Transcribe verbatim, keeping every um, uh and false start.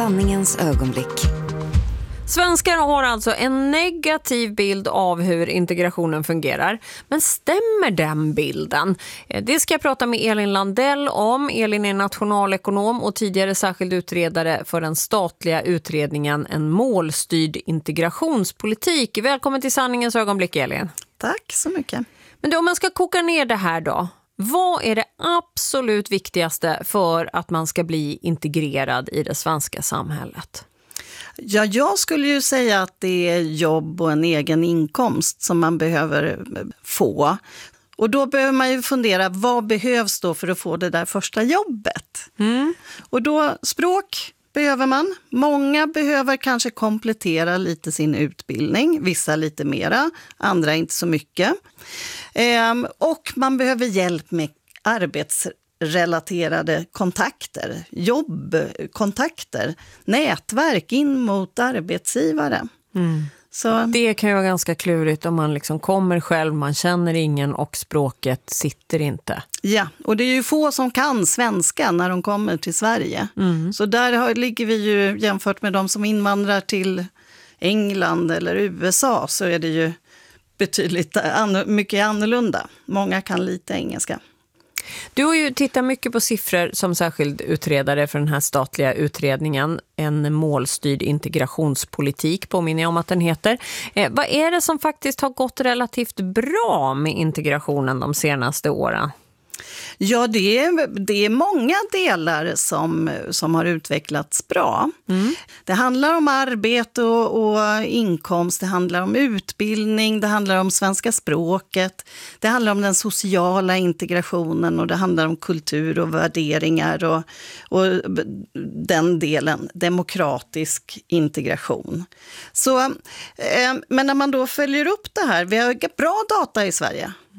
Sanningens ögonblick. Svenskar har alltså en negativ bild av hur integrationen fungerar. Men stämmer den bilden? Det ska jag prata med Elin Landell om. Elin är nationalekonom och tidigare särskild utredare för den statliga utredningen En målstyrd integrationspolitik. Välkommen till Sanningens ögonblick, Elin. Tack så mycket. Men då, om man ska koka ner det här då. Vad är det absolut viktigaste för att man ska bli integrerad i det svenska samhället? Ja, jag skulle ju säga att det är jobb och en egen inkomst som man behöver få. Och då behöver man ju fundera, vad behövs då för att få det där första jobbet? Mm. Och då språk behöver man. Många behöver kanske komplettera lite sin utbildning. Vissa lite mera, andra inte så mycket. Ehm, och man behöver hjälp med arbetsrelaterade kontakter, jobbkontakter, nätverk in mot arbetsgivare. Mm. Så. Det kan ju vara ganska klurigt om man liksom kommer själv, man känner ingen och språket sitter inte. Ja, och det är ju få som kan svenska när de kommer till Sverige. Mm. Så där har, ligger vi ju, jämfört med de som invandrar till England eller U S A, så är det ju betydligt an- mycket annorlunda. Många kan lite engelska. Du har ju tittat mycket på siffror som särskild utredare för den här statliga utredningen En målstyrd integrationspolitik, påminner jag om att den heter. Eh, vad är det som faktiskt har gått relativt bra med integrationen de senaste åren? Ja, det är, det är många delar som, som har utvecklats bra. Mm. Det handlar om arbete och, och inkomst, det handlar om utbildning, det handlar om svenska språket, det handlar om den sociala integrationen och det handlar om kultur och värderingar och, och den delen, demokratisk integration. Så, eh, men när man då följer upp det här, vi har bra data i Sverige.